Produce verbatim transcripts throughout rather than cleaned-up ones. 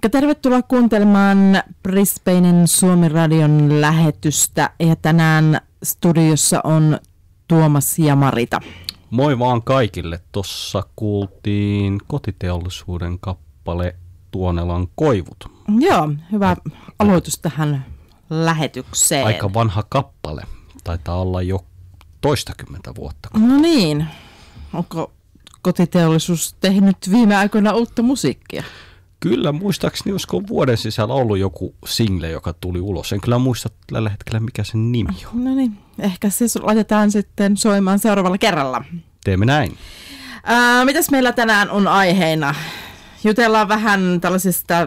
Moikka, tervetuloa kuuntelemaan Brisbanen Suomi Radion lähetystä. Ja tänään studiossa on Tuomas ja Marita. Moi vaan kaikille. Tossa kuultiin Kotiteollisuuden kappale Tuonelan koivut. Joo, hyvä aloitus tähän lähetykseen. Aika vanha kappale. Taitaa olla jo toistakymmentä vuotta. No niin. Onko Kotiteollisuus tehnyt viime aikoina uutta musiikkia? Kyllä, muistaakseni olisiko vuoden sisällä ollut joku single, joka tuli ulos. En kyllä muista tällä hetkellä, mikä sen nimi on. No niin, ehkä se laitetaan sitten soimaan seuraavalla kerralla. Teemme näin. Ää, mitäs meillä tänään on aiheena? Jutellaan vähän tällaisista,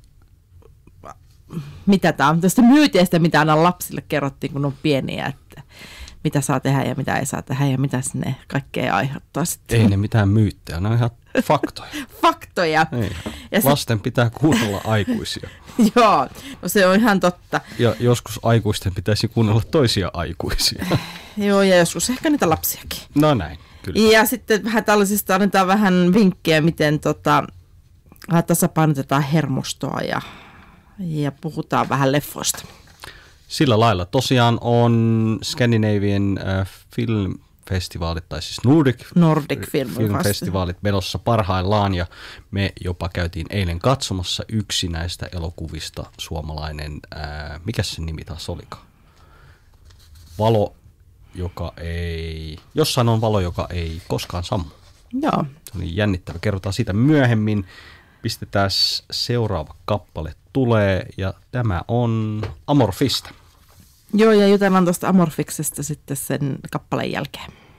mitä tämä on, tästä myyteistä, mitä aina lapsille kerrottiin, kun on pieniä, että mitä saa tehdä ja mitä ei saa tehdä ja mitä sinne kaikkea aiheuttaa sitten. Ei ne mitään myyttejä, ne on ihan faktoja. Faktoja. Ei. Ja Lasten se... pitää kuunnella aikuisia. Joo, no se on ihan totta. Ja joskus aikuisten pitäisi kuunnella toisia aikuisia. Joo, ja joskus ehkä niitä lapsiakin. No näin, kyllä. Ja sitten vähän tällaisista annetaan vähän vinkkejä, miten tota, tasapainotetaan hermostoa ja, ja puhutaan vähän leffoista. Sillä lailla tosiaan on Scandinavian äh, Film Festivaalit, tai siis Nordic, Nordic Film, Film Festivaalit menossa parhaillaan, ja me jopa käytiin eilen katsomassa yksi näistä elokuvista, suomalainen, ää, mikä se nimi taas olikaan? Valo, joka ei, jossain on valo, joka ei koskaan sammu. Joo. Se on niin jännittävä, kerrotaan siitä myöhemmin. Pistetään seuraava kappale tulee, ja tämä on Amorfista. Joo, ja jutellaan tuosta Amorfiksesta sitten sen kappaleen jälkeen.